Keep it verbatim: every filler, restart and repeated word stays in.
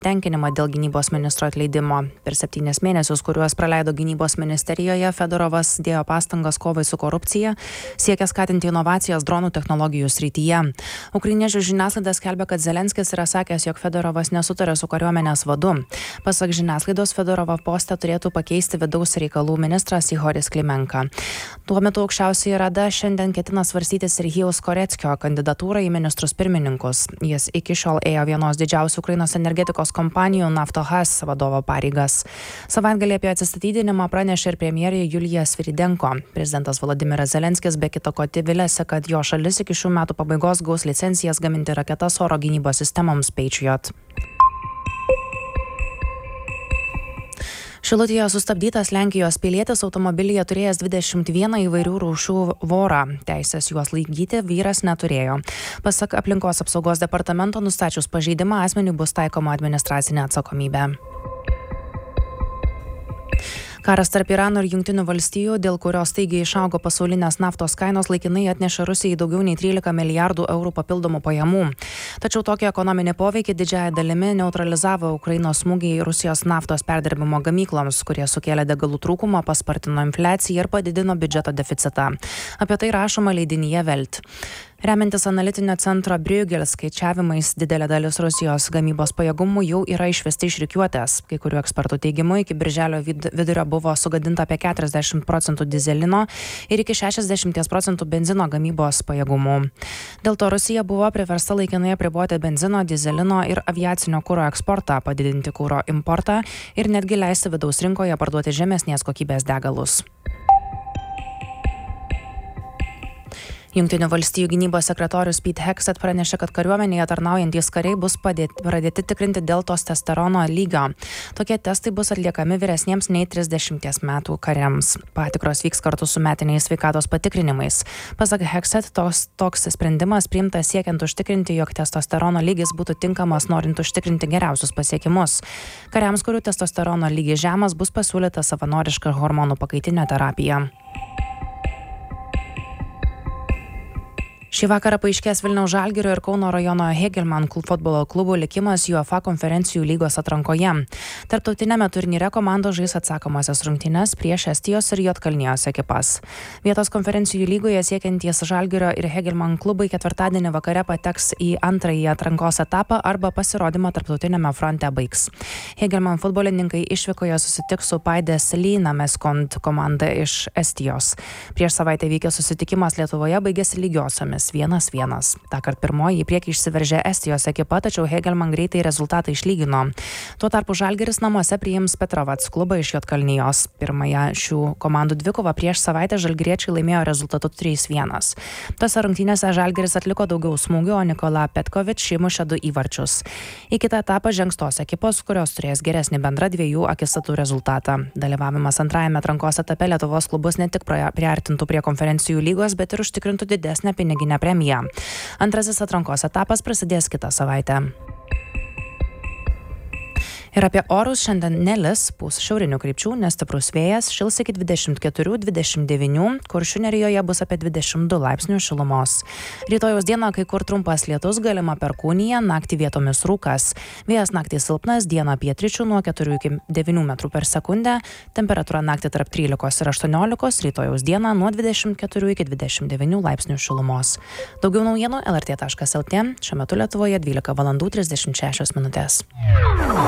tenkinimą dėl gynybos ministro atleidimo. Per septynis mėnesius, kuriuos praleido gynybos ministerijoje, Fedorovas dėjo pastangas kovai su korupcija, siekia skatinti inovacijas dronų technologijų srityje. Ukrainiečių žiniasklaida skelbia, kad Zelenskis yra sakęs, jog Fedorovas nesutarė su kariuomenės vadu. Pasak žiniasklaidos, Fedorovą postą turėtų pakeisti vidaus reikalų ministras Ihoris Klimenka. Tuo metu aukščiausioji rada šiandien ketina svarstyti Serhijaus Koreckio kandidatūrą į ministrus pirmininkus. Jis iki šiol ėjo vienos didžiausių Ukrainos energetikos kompanijų Naftohas vadovo pareigas. Savaitgalį apie atsistatydinimą pranešė ir premjerė Julija Sviridenko. Prezidentas Volodymyras Zelenskis be kita ko vilėsi, kad jo šalis iki šių metų pabaigos gaus licencijas gaminti raketas oro gynybos sistemoms Patriot. Šilutėje sustabdytas Lenkijos pilietis automobilyje turėjęs dvidešimt vieną įvairių rūšių vorą. Teisės juos laikyti vyras neturėjo. Pasak aplinkos apsaugos departamento, nustačius pažeidimą asmeniui bus taikoma administracinė atsakomybė. Karas tarp Irano ir Jungtinių valstijų, dėl kurios staigiai išaugo pasaulinės naftos kainos, laikinai atnešė Rusijai daugiau nei trylika milijardų eurų papildomų pajamų. Tačiau tokį ekonominį poveikį didžiąją dalimi neutralizavo Ukrainos smūgiai Rusijos naftos perdirbimo gamykloms, kurie sukėlė degalų trūkumą, paspartino infliaciją ir padidino biudžeto deficitą. Apie tai rašoma leidinyje Welt. Remiantis analitinio centro Bruegel skaičiavimais, didelė dalis Rusijos gamybos pajėgumų jau yra išvesti iš rikiuotės. Kai kurių ekspertų teigimu, iki birželio vidurio buvo sugadinta apie keturiasdešimt procentų dizelino ir iki šešiasdešimt procentų benzino gamybos pajėgumų. Dėl to Rusija buvo priversta laikinai apriboti benzino, dizelino ir aviacinio kuro eksportą, padidinti kuro importą ir netgi leisti vidaus rinkoje parduoti žemesnės kokybės degalus. Jungtinių valstijų gynybos sekretorius Pete Hegseth pranešė, kad kariuomenėje tarnaujantys kariai bus padėti, pradėti tikrinti dėl testosterono lygio. Tokie testai bus atliekami vyresniems nei trisdešimties metų kariams. Patikros vyks kartu su metiniais sveikatos patikrinimais. Pasak Hegseth, toks, toks sprendimas priimtas siekiant užtikrinti, jog testosterono lygis būtų tinkamas, norint užtikrinti geriausius pasiekimus. Kariams, kurių testosterono lygis žemas, bus pasiūlyta savanoriška hormonų pakaitinė terapija. Šį vakarą paaiškės Vilniaus Žalgirio ir Kauno rajono Hegelmann futbolo klubų likimas UEFA konferencijų lygos atrankoje. Tarptautinėme turnyre komandos žais atsakomosias rungtynes prieš Estijos ir Juodkalnijos ekipas. Vietos konferencijų lygoje siekiantys Žalgirio ir Hegelmann klubai ketvirtadienį vakare pateks į antrąjį atrankos etapą arba pasirodymą tarptautinėme fronte baigs. Hegelmann futbolininkai išvykoje susitiks su Paidės Lynameskont komanda iš Estijos. Prieš savaitę vykęs susitikimas Lietuvoje baigėsi lygiosiomis. vienas vienas. Tąkart pirmoji į priekį išsiveržė Estijos ekipa, tačiau Hegelmann greitai rezultatą išlygino. Tuo tarpu Žalgiris namuose priims Petrovats klubą iš Juodkalnijos. Pirmąją šių komandų dvikovą prieš savaitę žalgiriečiai laimėjo rezultatu trys vienas. Tose rungtynėse Žalgiris atliko daugiau smūgių, o Nikola Petkovič įmušė du įvarčius. Į kitą etapą žengs tos ekipos, kurios turės geresnį bendrą dviejų akistatų rezultatą. Dalyvavimas antrajame atrankos etape Lietuvos klubus ne tik priartintų prie konferencijų lygos, bet ir užtikrintų didesnę piniginę premiją. Antrasis atrankos etapas prasidės kitą savaitę. Ir apie orus šiandien nelis, pūs šiaurinių krypčių, nestiprus vėjas, šils iki dvidešimt keturių dvidešimt devynių, Kuršių nerijoje bus apie dvidešimt du laipsnių šilumos. Rytojaus dieną kai kur trumpas lietus, galima perkūnija, naktį vietomis rūkas. Vėjas naktį silpnas, dieną pietryčių nuo keturių iki devynių metrų per sekundę, temperatūra naktį tarp trylikos ir aštuoniolikos, rytojaus dieną nuo dvidešimt keturių iki dvidešimt devynių laipsnių šilumos. Daugiau naujienų L R T taškas L T, šiuo metu Lietuvoje dvylika valandų trisdešimt šešios minutės.